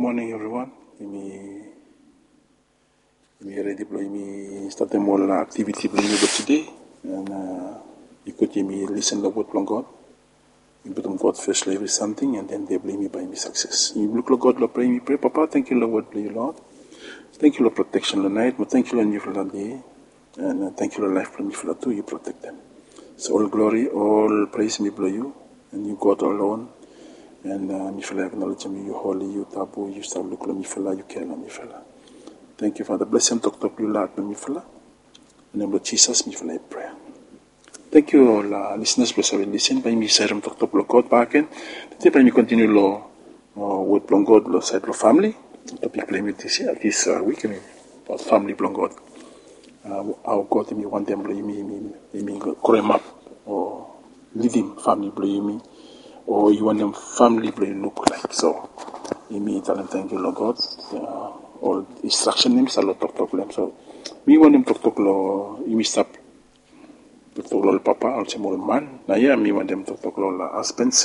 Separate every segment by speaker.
Speaker 1: morning, everyone. We ready to start the more activity today, and you could listen to the word from God. You put on God first, with something, and then they blame me by me success. You look at God, Lord, pray me, pray, Papa. Thank you, Lord, for you, Lord. Thank you, Lord, protection tonight. But thank you, Lord, you for that day, and thank you, Lord, life for me for that too. You protect them. So all glory, all praise me, blow you, and you God alone. And me fella acknowledge me, you holy, you tabu, you start look me fella, you care me fella. Thank you, Father. Bless him, talk you lot me fella. In the name of Jesus, me fella prayer. Thank you all listeners, bless every listen. By me serum talk God back in. Today me continue law with long God, law side of family. Topic play me this year, this week about family long God. How God me want them blame me call him up or lead him family blame me. Or you want them family to look like. So, you mean tell them thank you, Lord God. All instruction names are lot talk them. So, me want them talk lo, you stop talk lo papa, also more man. Now, yeah, me want them talk lo husbands.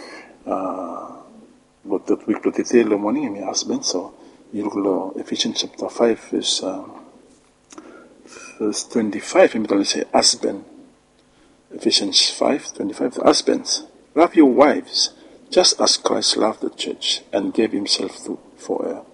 Speaker 1: But that week to detail the morning, me husband. So, you look lo Ephesians chapter 5, verse 25. Me tell say husband. Ephesians 5:25. Husbands, love your wives, just as Christ loved the church and gave himself for her.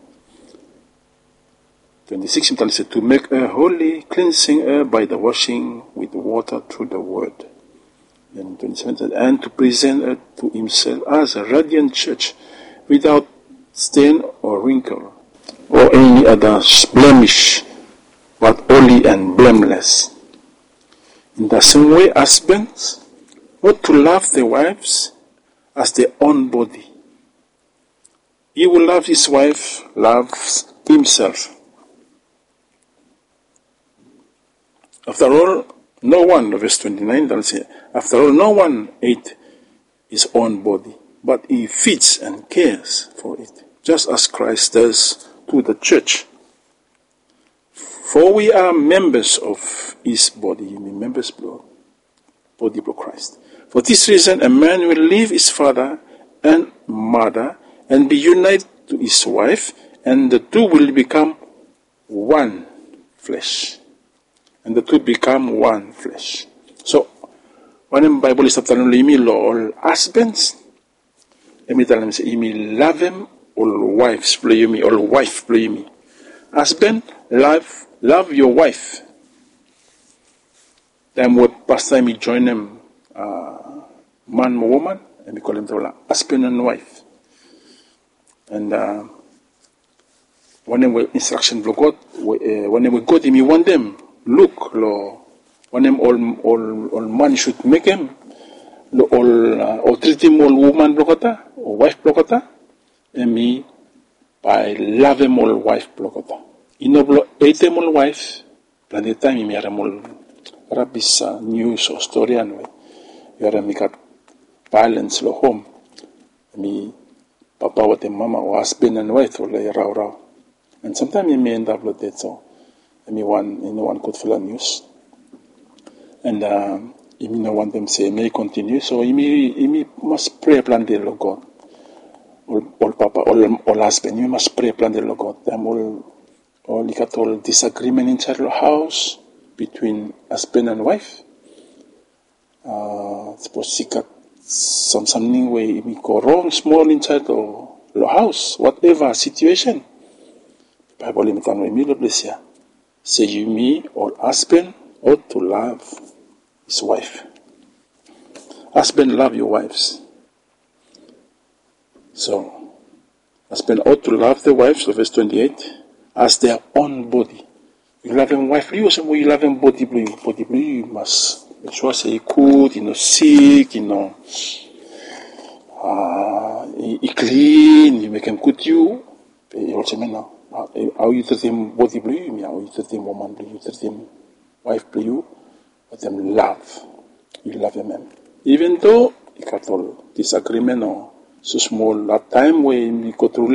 Speaker 1: 26, to make her holy, cleansing her by the washing with water through the word. And 27, and to present her to himself as a radiant church, without stain or wrinkle, or any other blemish, but holy and blameless. In the same way, husbands ought to love their wives as their own body. He who loves his wife loves himself. After all, no one, verse 29, that'll say, after all, no one ate his own body, but he feeds and cares for it, just as Christ does to the church. For we are members of his body, you mean members of body of Christ. For this reason, a man will leave his father and mother and be united to his wife, and the two will become one flesh. And the two become one flesh. So, when the Bible is telling me, all husbands, let me tell them, say, me love them, all wives play me, all wife play me. Husband, love your wife. Then what past time we join them, man or woman, and we call them husband and wife. And when we instruction from God, when we go to me, want them look, when them all man should make them, all treat him all woman blokota or wife blokota, and me by love them all wife blokota. Inoblo ate all wife, planet time me are all rabbis news or story anyway. You are me got balance lo home. Me papa with the mama or husband and wife or like raw. And sometimes you may end up with that. So me one could feel news. And you no want them say may continue. So you must pray plan the Lord God. All papa, all husband, you must pray plan the Lord God. Them all you got all disagreement inside the house between husband and wife. Suppose she got something where we go wrong small inside the house, whatever situation. Bible limitan we me bless ya. Say you me or husband ought to love his wife. Husband love your wives. So husband ought to love the wives, so verse 28, as their own body. You love them wife, you love them body blue. Body blue, you must make sure say you cook, sick, you clean, you make them good you. You also mean now, how you treat them body blue, how you treat them woman blue, you treat them wife blue, but them love. You love them. Even though you got all disagreement or so small, that time when we go through